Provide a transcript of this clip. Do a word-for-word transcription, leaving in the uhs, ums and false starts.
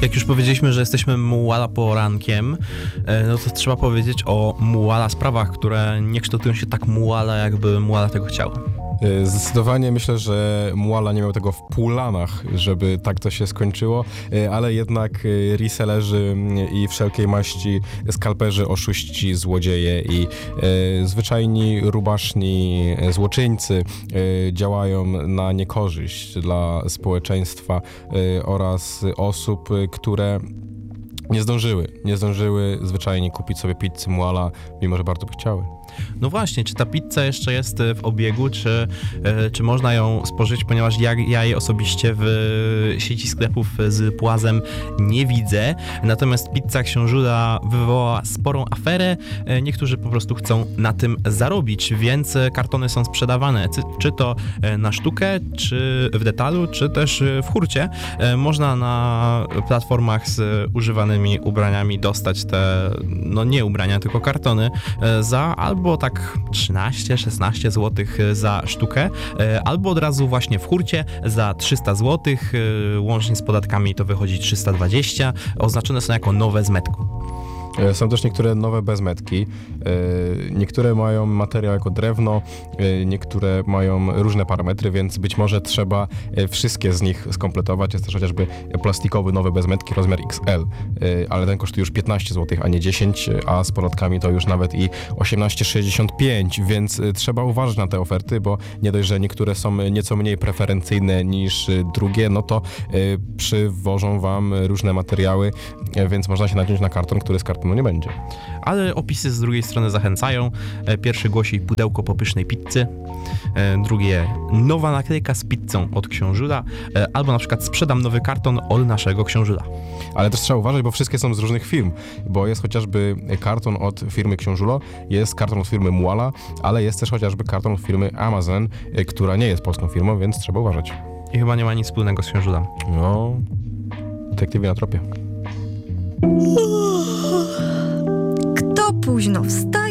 Jak już powiedzieliśmy, że jesteśmy muala porankiem, no to trzeba powiedzieć o muala sprawach, które nie kształtują się tak muala, jakby muala tego chciał. Zdecydowanie myślę, że Muala nie miał tego w planach, żeby tak to się skończyło, ale jednak resellerzy i wszelkiej maści skalperzy, oszuści, złodzieje i e, zwyczajni rubaszni złoczyńcy e, działają na niekorzyść dla społeczeństwa e, oraz osób, które nie zdążyły, nie zdążyły zwyczajnie kupić sobie pizzy Muala, mimo że bardzo by chciały. No właśnie, czy ta pizza jeszcze jest w obiegu, czy, czy można ją spożyć, ponieważ ja, ja jej osobiście w sieci sklepów z płazem nie widzę, natomiast pizza książula wywołała sporą aferę, niektórzy po prostu chcą na tym zarobić, więc kartony są sprzedawane, czy to na sztukę, czy w detalu, czy też w hurcie. Można na platformach z używanymi ubraniami dostać te, no nie ubrania, tylko kartony za albo tak trzynaście szesnaście złotych za sztukę, albo od razu właśnie w hurcie za trzysta złotych, łącznie z podatkami to wychodzi trzysta dwadzieścia, oznaczone są jako nowe z metką. Są też niektóre nowe bez metki, niektóre mają materiał jako drewno, niektóre mają różne parametry, więc być może trzeba wszystkie z nich skompletować. Jest też chociażby plastikowy nowy bez metki rozmiar X L, ale ten kosztuje już piętnaście złotych, a nie dziesięć, a z podatkami to już nawet i osiemnaście sześćdziesiąt pięć, więc trzeba uważać na te oferty, bo nie dość, że niektóre są nieco mniej preferencyjne niż drugie, no to przywożą wam różne materiały, więc można się naciąć na karton, który z kartonu no nie będzie. Ale opisy z drugiej strony zachęcają. Pierwszy głosi pudełko po pysznej pizzy, drugie nowa naklejka z pizzą od książula, albo na przykład sprzedam nowy karton od naszego książula. Ale też trzeba uważać, bo wszystkie są z różnych firm, bo jest chociażby karton od firmy Książulo, jest karton od firmy Muala, ale jest też chociażby karton od firmy Amazon, która nie jest polską firmą, więc trzeba uważać. I chyba nie ma nic wspólnego z książulem. No, detektywie na tropie. Kto późno wstaje,